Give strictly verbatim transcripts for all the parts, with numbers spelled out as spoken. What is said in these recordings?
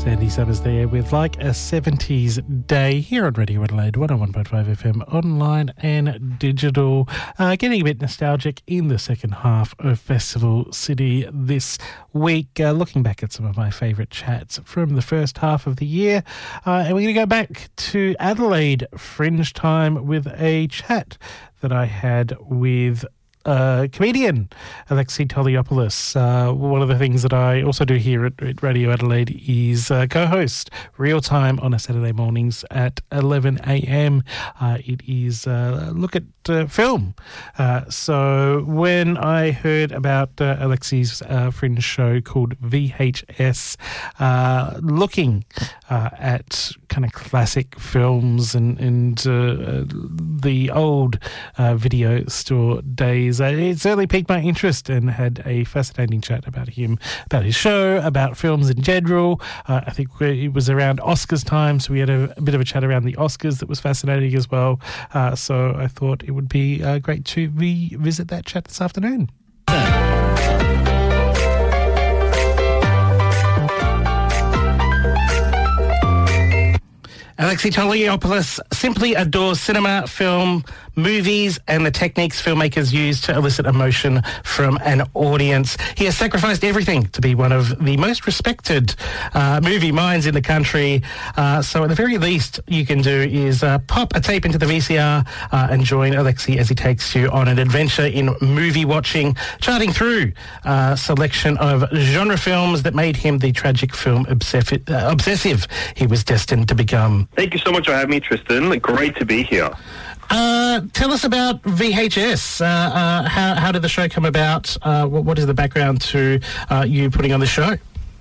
Sandy Summers there with Like a seventies Day here on Radio Adelaide one oh one point five F M, online and digital. Uh, getting a bit nostalgic in the second half of Festival City this week, uh, looking back at some of my favourite chats from the first half of the year. Uh, and we're going to go back to Adelaide Fringe Time with a chat that I had with Uh, comedian Alexi Toliopoulos. Uh, one of the things that I also do here at, at Radio Adelaide is uh, co-host Real Time on a Saturday mornings at eleven a.m. Uh, it is uh, look at uh, film. Uh, so when I heard about uh, Alexi's uh, fringe show called V H S, uh, looking uh, at kind of classic films and, and uh, the old uh, video store days, it certainly piqued my interest and had a fascinating chat about him, about his show, about films in general. Uh, I think it was around Oscars time, so we had a, a bit of a chat around the Oscars that was fascinating as well. Uh, so I thought it would be uh, great to revisit that chat this afternoon. Alexi Toliopoulos simply adores cinema, film, movies, and the techniques filmmakers use to elicit emotion from an audience. He has sacrificed everything to be one of the most respected uh, movie minds in the country. Uh, so at the very least you can do is uh, pop a tape into the V C R uh, and join Alexi as he takes you on an adventure in movie watching, charting through a selection of genre films that made him the tragic film obsessive, uh, obsessive he was destined to become. Thank you so much for having me, Tristan. Great to be here. Uh, tell us about V H S. Uh, uh, how, how did the show come about? Uh, what, what is the background to uh, you putting on the show?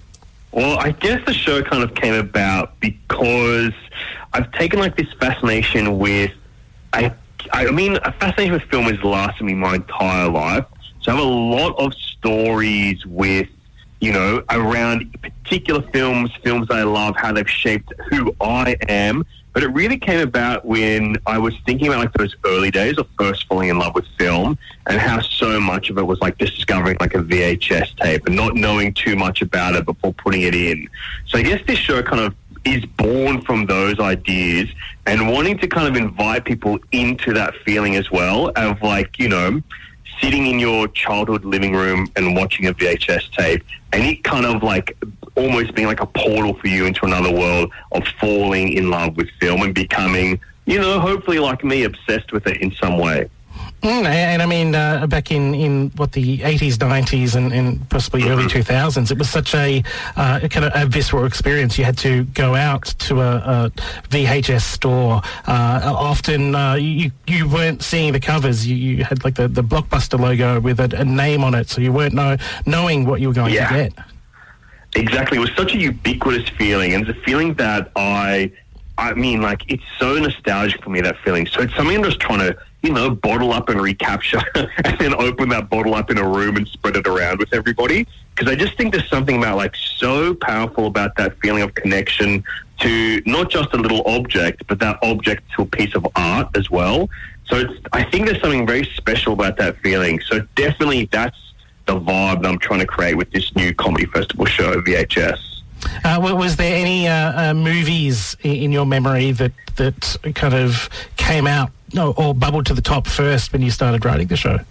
Well, I guess the show kind of came about because I've taken like this fascination with, I, I mean, a fascination with film has lasted me my entire life. So I have a lot of stories with, you know, around particular films, films I love, how they've shaped who I am. But it really came about when I was thinking about like those early days of first falling in love with film and how so much of it was like discovering like a V H S tape and not knowing too much about it before putting it in. So I guess this show kind of is born from those ideas and wanting to kind of invite people into that feeling as well of like, you know, sitting in your childhood living room and watching a V H S tape and it kind of like almost being like a portal for you into another world of falling in love with film and becoming, you know, hopefully like me, obsessed with it in some way. Mm, and I mean, uh, back in, in what the eighties, nineties, and, and possibly early two thousands, it was such a uh, kind of a visceral experience. You had to go out to a, a V H S store. Uh, often uh, you you weren't seeing the covers. You, you had like the, the Blockbuster logo with a, a name on it, so you weren't know, knowing what you were going yeah. to get. Exactly. It was such a ubiquitous feeling, and it's a feeling that I, I mean, like, it's so nostalgic for me, that feeling. So it's something I'm just trying to, you know, bottle up and recapture and then open that bottle up in a room and spread it around with everybody. Because I just think there's something about, like, so powerful about that feeling of connection to not just a little object, but that object to a piece of art as well. So it's, I think there's something very special about that feeling. So definitely that's the vibe that I'm trying to create with this new comedy festival show, V H S. Uh, was there any uh, uh, movies in your memory that, that kind of came out or, or bubbled to the top first when you started writing the show?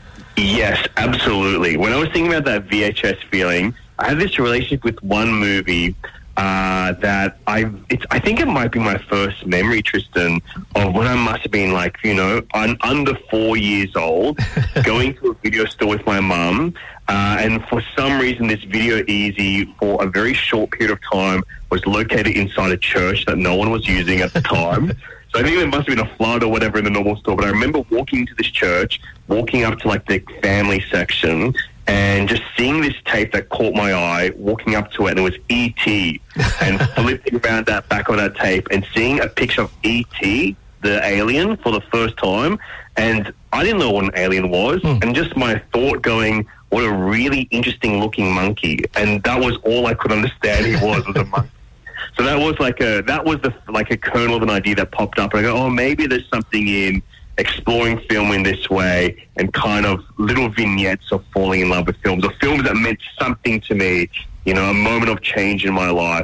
Yes, absolutely. When I was thinking about that V H S feeling, I had this relationship with one movie uh, that I it's, I think it might be my first memory, Tristan, of when I must have been like, you know, I'm under four years old, going to a video store with my mum, uh, and for some reason this Video Easy for a very short period of time was located inside a church that no one was using at the time. So I think there must have been a flood or whatever in the normal store, but I remember walking into this church, walking up to like the family section, and just seeing this tape that caught my eye, walking up to it, and it was E T and flipping around that back of that tape and seeing a picture of E T, the alien, for the first time. And I didn't know what an alien was. Mm. And just my thought going, what a really interesting looking monkey. And that was all I could understand he was, was a monkey. So that was like a, that was the, like a kernel of an idea that popped up. And I go, oh, maybe there's something in exploring film in this way and kind of little vignettes of falling in love with films, or films that meant something to me, you know, a moment of change in my life.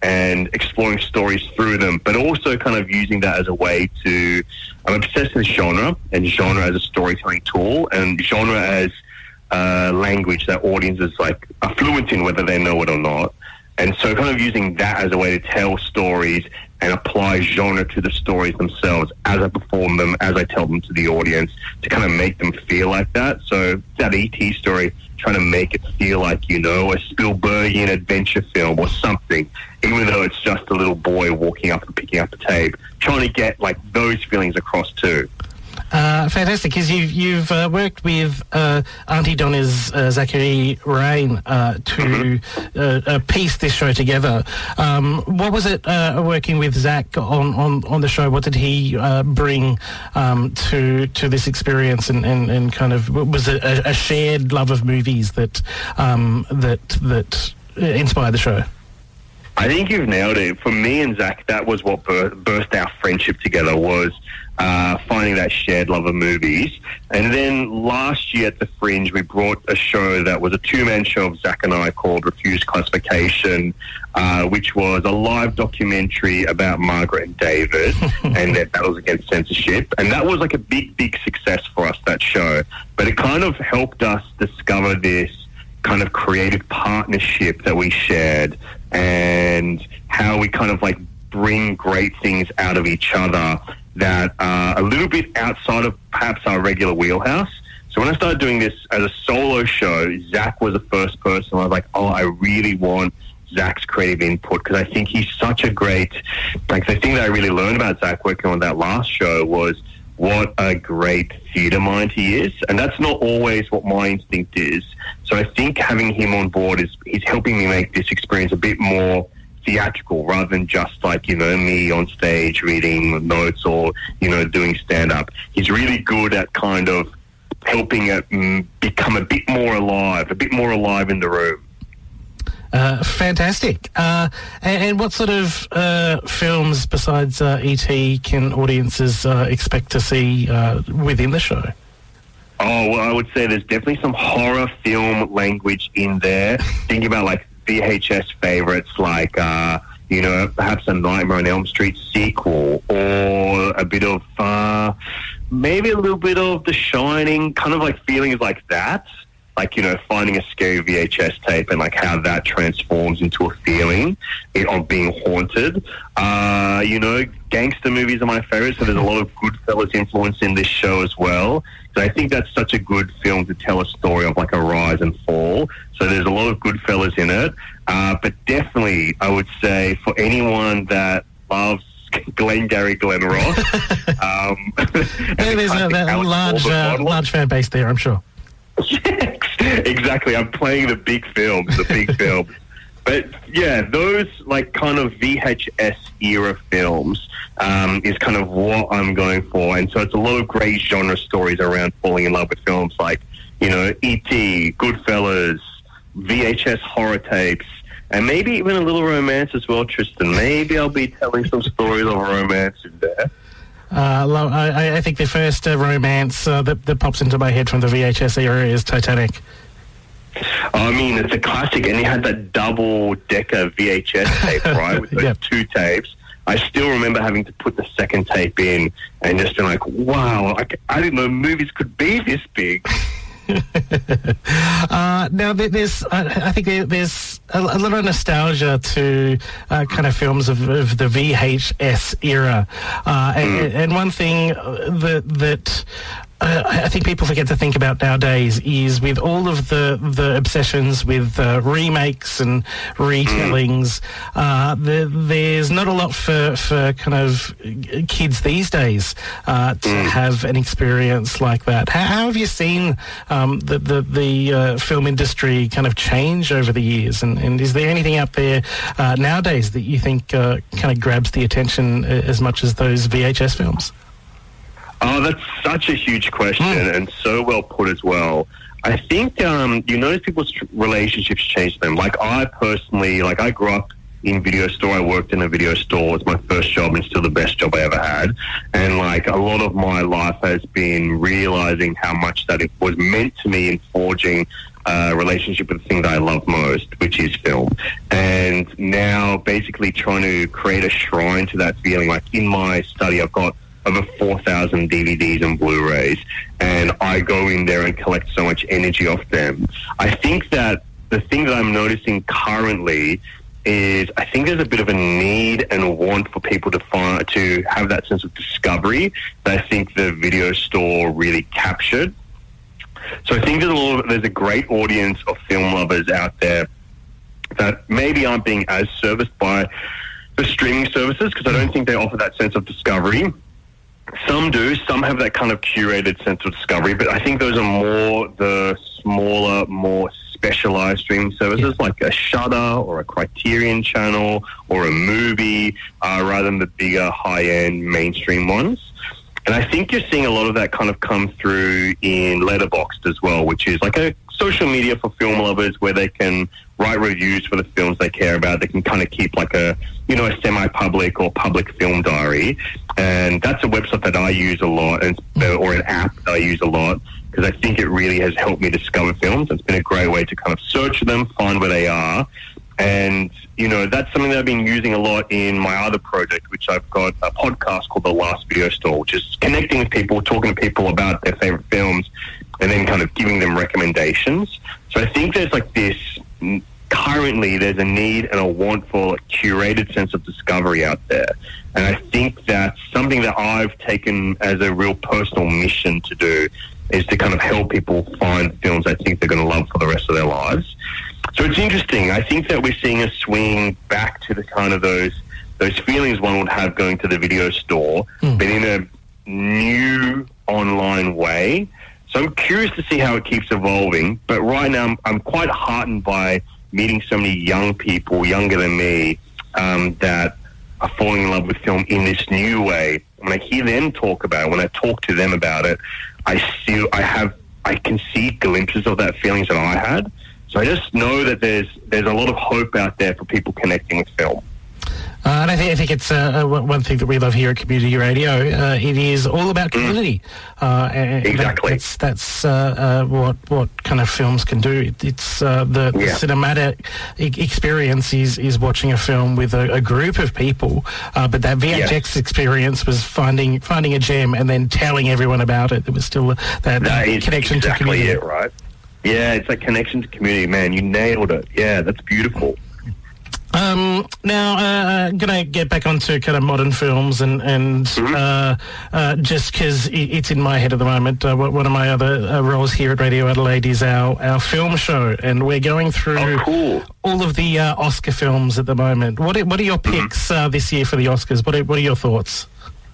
and exploring stories through them, but also kind of using that as a way to, I'm obsessed with genre and genre as a storytelling tool and genre as uh, language that audiences like are fluent in, whether they know it or not. And so kind of using that as a way to tell stories and apply genre to the stories themselves as I perform them, as I tell them to the audience, to kind of make them feel like that. So that E T story, trying to make it feel like, you know, a Spielbergian adventure film or something, even though it's just a little boy walking up and picking up a tape, trying to get like those feelings across too. Uh, fantastic, because you've, you've uh, worked with uh, Auntie Donna's uh, Zachary Rain uh, to uh, uh, piece this show together. Um, what was it uh, working with Zach on, on, on the show? What did he uh, bring um, to to this experience? And, and, and kind of was it a, a shared love of movies that um, that that inspired the show? I think you've nailed it. For me and Zach, that was what birth, burst our friendship together, was uh, finding that shared love of movies. And then last year at the Fringe, we brought a show that was a two-man show of Zach and I called Refused Classification, uh, which was a live documentary about Margaret and David and their battles against censorship. And that was like a big, big success for us, that show. But it kind of helped us discover this kind of creative partnership that we shared, and how we kind of like bring great things out of each other that are a little bit outside of perhaps our regular wheelhouse. So when I started doing this as a solo show, Zach was the first person. I was like, oh, I really want Zach's creative input, because I think he's such a great, like the thing that I really learned about Zach working on that last show was what a great theatre mind he is. And that's not always what my instinct is. So I think having him on board is he's helping me make this experience a bit more theatrical, rather than just like, you know, me on stage reading notes or, you know, doing stand-up. He's really good at kind of helping it mm, become a bit more alive, a bit more alive in the room. Uh, fantastic. Uh, and, and what sort of uh, films besides uh, E T can audiences uh, expect to see uh, within the show? Oh, well, I would say there's definitely some horror film language in there. Thinking about like V H S favorites like, uh, you know, perhaps a Nightmare on Elm Street sequel, or a bit of, uh, maybe a little bit of The Shining, kind of like feelings like that. Like, you know, finding a scary V H S tape and like how that transforms into a feeling of being haunted. Uh, you know, gangster movies are my favorite, so there's a lot of Goodfellas influence in this show as well. So I think that's such a good film to tell a story of like a rise and fall. So there's a lot of Goodfellas in it. Uh, but definitely, I would say for anyone that loves Glengarry Glen Ross, um, yeah, there's a, a large, uh, large fan base there, I'm sure. Yes, exactly. I'm playing the big films, the big films. But yeah, those like kind of V H S era films um, is kind of what I'm going for. And so it's a lot of great genre stories around falling in love with films like, you know, E T, Goodfellas, V H S horror tapes, and maybe even a little romance as well, Tristan. Maybe I'll be telling some stories of romance in there. Uh, I, I think the first uh, romance uh, that, that pops into my head from the V H S era is Titanic. I mean, it's a classic, and you had that double-decker V H S tape, right, with those yep. two tapes. I still remember having to put the second tape in and just being like, wow, I, I didn't know movies could be this big. uh, now, there's, I think there's a, a lot of nostalgia to uh, kind of films of, of the V H S era, uh, and, mm. and one thing that that uh, I think people forget to think about nowadays is with all of the the obsessions with uh, remakes and retellings, uh, the, there's not a lot for, for kind of kids these days uh, to have an experience like that. How, how have you seen um, the the, the uh, film industry kind of change over the years, and, and is there anything out there uh, nowadays that you think uh, kind of grabs the attention as much as those V H S films? Oh, that's such a huge question mm. and so well put as well. I think um, you notice people's relationships change them. Like I personally, like I grew up in video store. I worked in a video store. It's my first job and still the best job I ever had. And like a lot of my life has been realizing how much that it was meant to me in forging a relationship with the thing that I love most, which is film. And and now basically trying to create a shrine to that feeling. Like in my study, I've got over four thousand D V Ds and Blu-rays, and I go in there and collect so much energy off them. I think that the thing that I'm noticing currently is I think there's a bit of a need and a want for people to find, to have that sense of discovery that I think the video store really captured. So I think there's a, lot of, there's a great audience of film lovers out there that maybe aren't being as serviced by the streaming services, because I don't think they offer that sense of discovery. Some do. Some have that kind of curated sense of discovery, but I think those are more the smaller, more specialized streaming services, yeah. like a Shudder or a Criterion Channel or a Movie, uh, rather than the bigger, high-end mainstream ones. And I think you're seeing a lot of that kind of come through in Letterboxd as well, which is like a social media for film lovers where they can write reviews for the films they care about. They can kind of keep like a, you know, a semi-public or public film diary. And that's a website that I use a lot, and or an app that I use a lot, because I think it really has helped me discover films. It's been a great way to kind of search them, find where they are. And, you know, that's something that I've been using a lot in my other project, which I've got a podcast called The Last Video Store, which is connecting with people, talking to people about their favorite films, and then kind of giving them recommendations. So I think there's like this, currently there's a need and a want for a curated sense of discovery out there. And I think that's something that I've taken as a real personal mission to do, is to kind of help people find films I think they're going to love for the rest of their lives. So it's interesting. I think that we're seeing a swing back to the kind of those those feelings one would have going to the video store, mm. but in a new online way. So I'm curious to see how it keeps evolving. But right now, I'm, I'm quite heartened by meeting so many young people, younger than me, um, that are falling in love with film in this new way. When I hear them talk about it, when I talk to them about it, I still, I have, I can see glimpses of that feelings that I had. So I just know that there's there's a lot of hope out there for people connecting with film. Uh, and I think, I think it's uh, one thing that we love here at Community Radio. Uh, it is all about community. Mm. Uh, and exactly. That, that's that's uh, uh, what what kind of films can do. It, it's uh, the, the yeah. cinematic e- experience is, is watching a film with a, a group of people. Uh, but that V H X yes. experience was finding finding a gem and then telling everyone about it. There was still that, that, that connection exactly to community. It, right? Yeah, it's like connection to community, man. You nailed it. Yeah, that's beautiful. Um, now, uh, going to get back onto kind of modern films and, and mm-hmm. uh, uh, just because it, it's in my head at the moment, uh, one of my other uh, roles here at Radio Adelaide is our, our film show, and we're going through oh, cool. all of the uh, Oscar films at the moment. What are, what are your picks uh, this year for the Oscars? What are, what are your thoughts?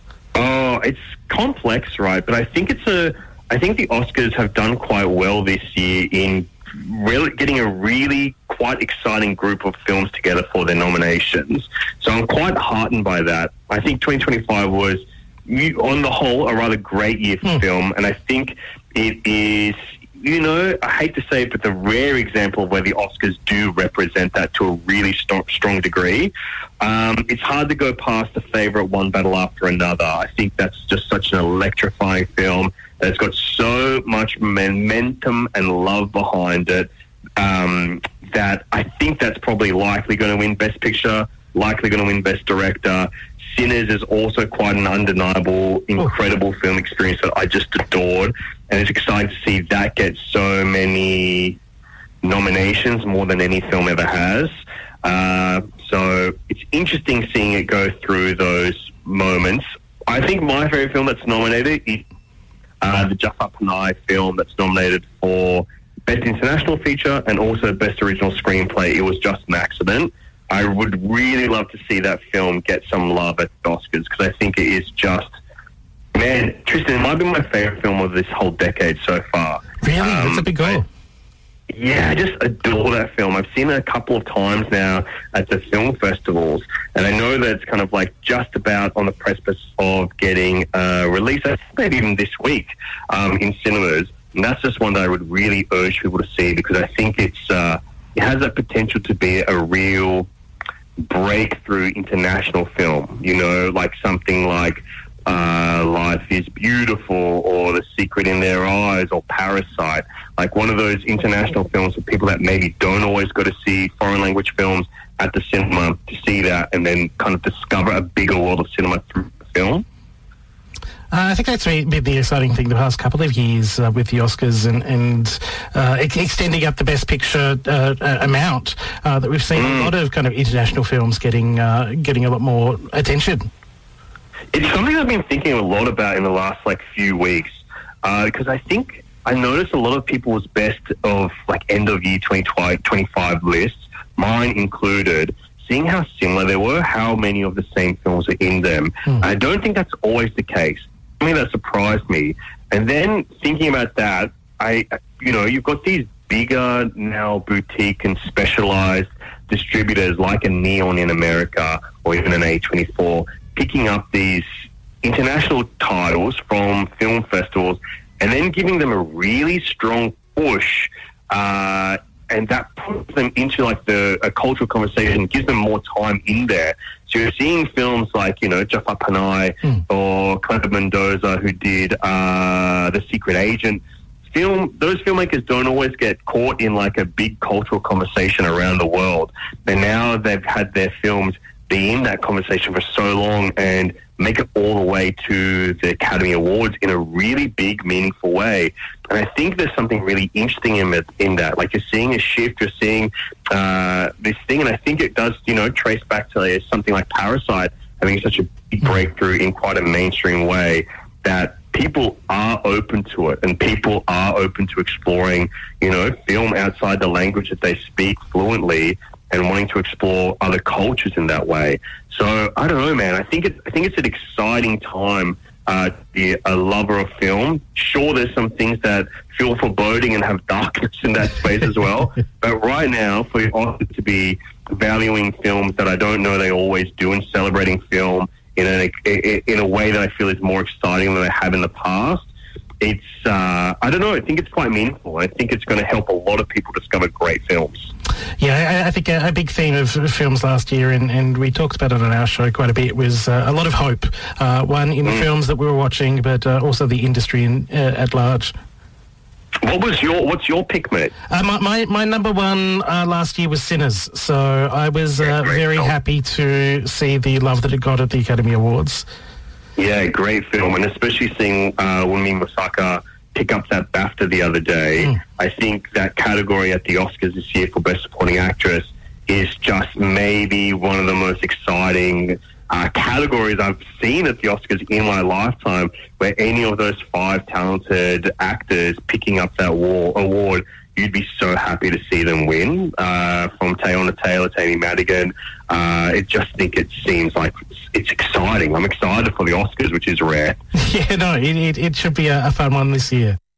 Oh, it's complex, right? But I think it's a... I think the Oscars have done quite well this year in really getting a really quite exciting group of films together for their nominations. So I'm quite heartened by that. I think twenty twenty-five was, on the whole, a rather great year for mm. film, and I think it is, you know, I hate to say it, but the rare example of where the Oscars do represent that to a really st- strong degree. Um, it's hard to go past the favourite One Battle After Another. I think that's just such an electrifying film. It's got so much momentum and love behind it um, that I think that's probably likely going to win Best Picture, likely going to win Best Director. Sinners is also quite an undeniable, incredible film experience that I just adored. And it's exciting to see that get so many nominations, more than any film ever has. Uh, so it's interesting seeing it go through those moments. I think my favourite film that's nominated is Uh, the Jafar Panahi film that's nominated for Best International Feature and also Best Original Screenplay. It Was Just an Accident. I would really love to see that film get some love at the Oscars, because I think it is just, man, Tristan, it might be my favourite film of this whole decade so far. Really? Um, That's a big goal. I, Yeah, I just adore that film. I've seen it a couple of times now at the film festivals, and I know that it's kind of like just about on the precipice of getting uh, released, maybe even this week, um, in cinemas. And that's just one that I would really urge people to see, because I think it's uh, it has that potential to be a real breakthrough international film. You know, like something like Uh, Life is Beautiful or The Secret in Their Eyes or Parasite, like one of those international films for people that maybe don't always go to see foreign language films at the cinema to see that and then kind of discover a bigger world of cinema through the film. Uh, I think that's been the exciting thing the past couple of years uh, with the Oscars and, and uh, ex- extending up the Best Picture uh, uh, amount uh, that we've seen mm. a lot of kind of international films getting uh, getting a lot more attention. It's something I've been thinking a lot about in the last like few weeks uh, because I think I noticed a lot of people's best of like end of year twenty twenty-five lists, mine included, seeing how similar they were, how many of the same films are in them. Mm. I don't think that's always the case. I mean, that surprised me. And then thinking about that, I, you know, you've got these bigger now boutique and specialized distributors like a Neon in America or even an A twenty-four picking up these international titles from film festivals and then giving them a really strong push, uh, and that puts them into like the a cultural conversation, gives them more time in there. So you're seeing films like, you know, Jafar Panahi mm. or Cleber Mendoza, who did uh, The Secret Agent. Film, those filmmakers don't always get caught in like a big cultural conversation around the world. And now they've had their films be in that conversation for so long and make it all the way to the Academy Awards in a really big, meaningful way. And I think there's something really interesting in it, in that. Like, you're seeing a shift, you're seeing uh, this thing, and I think it does, you know, trace back to like, something like Parasite having such a big breakthrough in quite a mainstream way, that people are open to it and people are open to exploring, you know, film outside the language that they speak fluently and wanting to explore other cultures in that way. So I don't know, man. I think it, I think it's an exciting time uh, to be a lover of film. Sure, there's some things that feel foreboding and have darkness in that space as well. But right now, for us to be valuing films that I don't know they always do and celebrating film in a in a way that I feel is more exciting than I have in the past, it's uh, I don't know. I think it's quite meaningful. I think it's going to help a lot of people discover great films. Yeah, I, I think a, a big theme of films last year, and, and we talked about it on our show quite a bit, was uh, a lot of hope. Uh, one in the mm. films that we were watching, but uh, also the industry in, uh, at large. What was your What's your pick, mate? Uh, my, my my number one uh, last year was Sinners, so I was uh, very film. happy to see the love that it got at the Academy Awards. Yeah, great film, and especially seeing uh, Wunmi Mosaku pick up that BAFTA the other day. Mm. I think that category at the Oscars this year for Best Supporting Actress is just maybe one of the most exciting uh, categories I've seen at the Oscars in my lifetime, where any of those five talented actors picking up that war, award, you'd be so happy to see them win. Uh, from Teyana Taylor to Amy Madigan, uh, I just think it seems like it's, it's exciting. I'm excited for the Oscars, which is rare. Yeah, no, it, it, it should be a, a fun one this year.